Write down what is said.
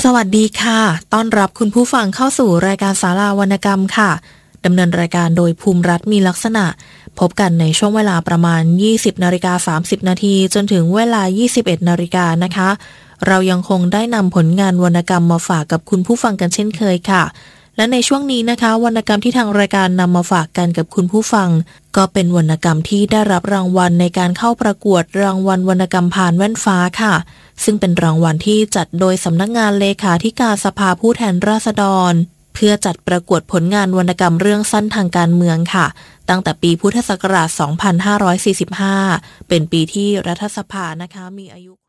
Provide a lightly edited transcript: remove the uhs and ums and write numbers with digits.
สวัสดีค่ะต้อนรับคุณผู้ฟังเข้าสู่รายการศาลาวรรณกรรมค่ะดำเนินรายการโดยภูมิรัตน์มีลักษณะพบกันในช่วงเวลาประมาณ 20:30 นาทีจนถึงเวลา 21 นาฬิกานะคะเรายังคงได้นำผลงานวรรณกรรมมาฝากกับคุณผู้ฟังกันเช่นเคยค่ะและในช่วงนี้นะคะวรรณกรรมที่ทางรายการนำมาฝากกันกับคุณผู้ฟังก็เป็นวรรณกรรมที่ได้รับรางวัลในการเข้าประกวดรางวัลวรรณกรรมผ่านแว่นฟ้าค่ะซึ่งเป็นรางวัลที่จัดโดยสำนักงานเลขาธิการสภาผู้แทนราษฎรเพื่อจัดประกวดผลงานวรรณกรรมเรื่องสั้นทางการเมืองค่ะตั้งแต่ปีพุทธศักราช 2545 เป็นปีที่รัฐสภานะคะมีอายุ